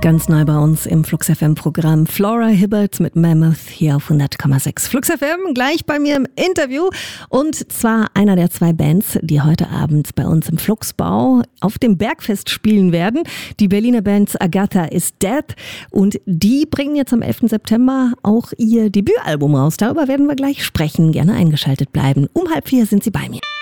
Ganz neu bei uns im Flux FM-Programm Flora Hibbert mit Mammoth hier auf 100,6. Flux FM gleich bei mir im Interview und zwar einer der zwei Bands, die heute Abend bei uns im Fluxbau auf dem Bergfest spielen werden. Die Berliner Band Agatha is Dead und die bringen jetzt am 11. September auch ihr Debütalbum raus. Darüber werden wir gleich sprechen. Gerne eingeschaltet bleiben. Um 3:30 sind sie bei mir.